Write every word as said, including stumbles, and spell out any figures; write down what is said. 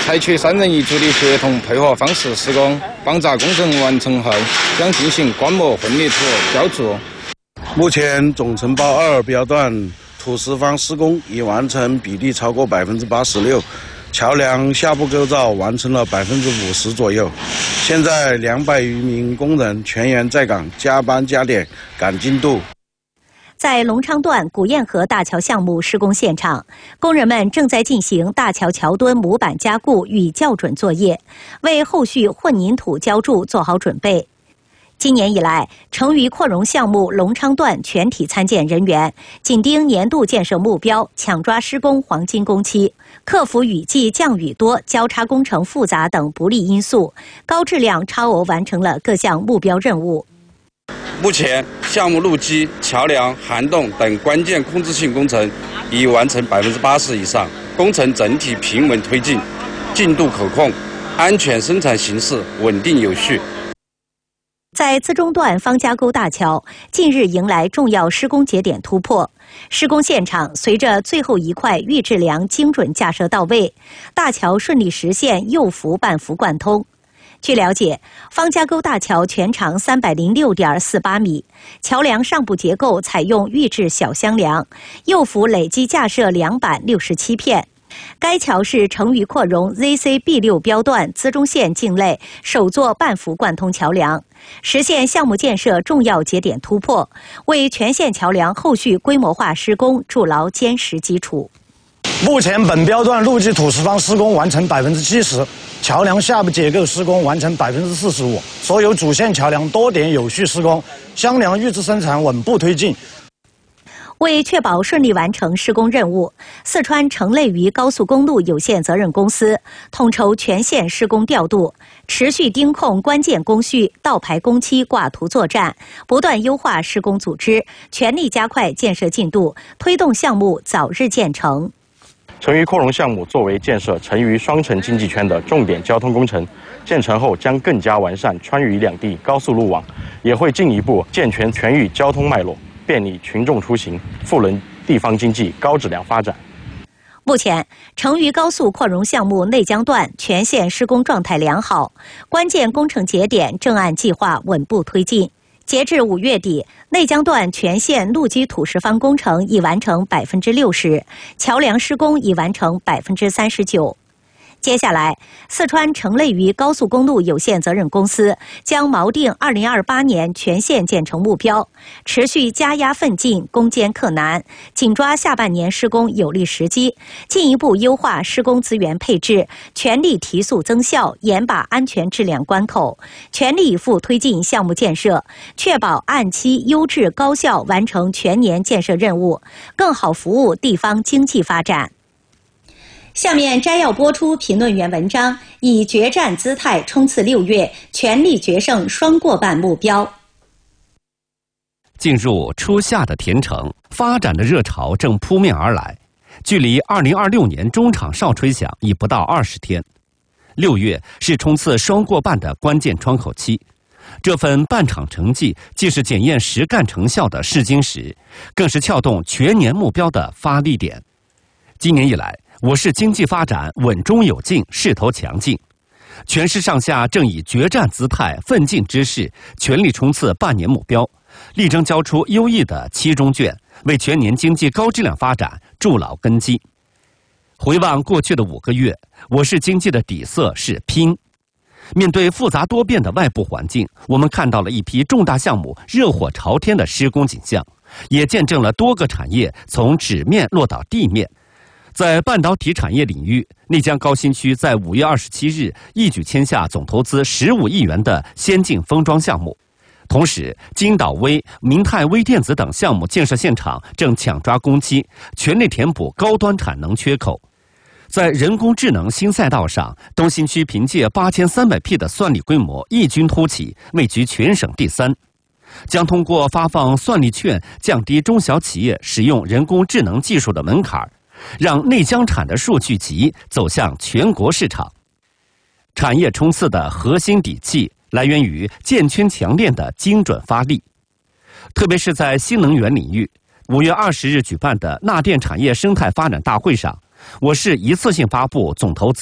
采取三人一组的协同配合方式施工，绑扎工程完成后将进行灌模混凝土浇筑。 目前总承包二标段土石方施工已完成，比例超过百分之八十六，桥梁下部构造完成了百分之五十左右。现在两百余名工人全员在岗，加班加点赶进度。 在隆昌段古堰河大桥项目施工现场，工人们正在进行大桥桥墩模板加固与校准作业，为后续混凝土浇筑做好准备。今年以来，成渝扩容项目隆昌段全体参建人员紧盯年度建设目标，抢抓施工黄金工期，克服雨季降雨多、交叉工程复杂等不利因素，高质量超额完成了各项目标任务。 目前，项目路基、桥梁、涵洞等关键控制性工程已完成百分之八十以上，工程整体平稳推进，进度可控，安全生产形势稳定有序。 在资中段方家沟大桥，近日迎来重要施工节点突破。施工现场随着最后一块预制梁精准架设到位，大桥顺利实现右幅半幅贯通。据了解，方家沟大桥全长三百零六点四八米，桥梁上部结构采用预制小箱梁，右幅累计架设梁板六十七片。该桥是成渝扩容 Z C B 六标段资中线境内首座半幅贯通桥梁，实现项目建设重要节点突破，为全线桥梁后续规模化施工筑牢坚实基础。 目前本标段路基土石方施工完成百分之七十，桥梁下部结构施工完成百分之四十五，所有主线桥梁多点有序施工，箱梁预制生产稳步推进。 为确保顺利完成施工任务，四川成类渝高速公路有限责任公司统筹全线施工调度，持续盯控关键工序，倒排工期挂图作战，不断优化施工组织，全力加快建设进度，推动项目早日建成。 成渝扩容项目作为建设成渝双城经济圈的重点交通工程，建成后将更加完善川渝两地高速路网，也会进一步健全全域交通脉络，便利群众出行，赋能地方经济高质量发展。 目前，成渝高速扩容项目内江段全线施工状态良好，关键工程节点正按计划稳步推进。截至五月底，内江段全线路基土石方工程已完成百分之六十，桥梁施工已完成百分之三十九。接下来，四川成类渝高速公路有限责任公司将锚定二零二八年全线建成目标，持续加压奋进，攻坚克难，紧抓下半年施工有利时机，进一步优化施工资源配置，全力提速增效，严把安全质量关口，全力以赴推进项目建设，确保按期优质高效完成全年建设任务，更好服务地方经济发展。下面摘要播出评论员文章，以决战姿态冲刺六月，全力决胜双过半目标。 进入初夏的田城，发展的热潮正扑面而来，距离二零二六年中场哨吹响已不到二十天。六月是冲刺双过半的关键窗口期，这份半场成绩既是检验实干成效的试金石，更是撬动全年目标的发力点。今年以来，我市经济发展稳中有进，势头强劲，全市上下正以决战姿态、奋进之势，全力冲刺半年目标，力争交出优异的期中卷，为全年经济高质量发展筑牢根基。回望过去的五个月，我市经济的底色是拼。面对复杂多变的外部环境，我们看到了一批重大项目热火朝天的施工景象，也见证了多个产业从纸面落到地面。在半导体产业领域，内江高新区在五月二十七日一举签下总投资十五亿元的先进封装项目。同时，金岛微、明泰微电子等项目建设现场正抢抓工期，全力填补高端产能缺口。在人工智能新赛道上，东新区凭借八千三百 P 的算力规模异军突起，位居全省第三。将通过发放算力券，降低中小企业使用人工智能技术的门槛，让内江产的数据集走向全国市场。产业冲刺的核心底气来源于健全强链的精准发力，特别是在新能源领域。五月二十日举办的钠电产业生态发展大会上，我市一次性发布总投资